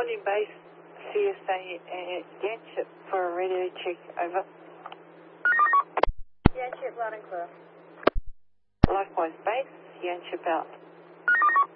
Volume base, CSA and Yanchip for a radio check, over. Yanchip, loud and clear. Likewise base, Yanchip out.